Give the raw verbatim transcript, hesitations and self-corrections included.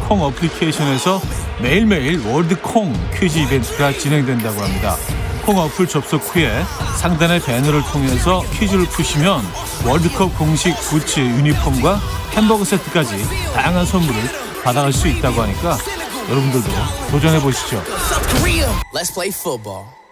콩 어플리케이션에서 매일매일 월드콩 퀴즈 이벤트가 진행된다고 합니다. 콩 어플 접속 후에 상단의 배너를 통해서 퀴즈를 푸시면 월드컵 공식 부츠 유니폼과 햄버거 세트까지 다양한 선물을 받아갈 수 있다고 하니까 여러분들도 도전해보시죠. Let's play football.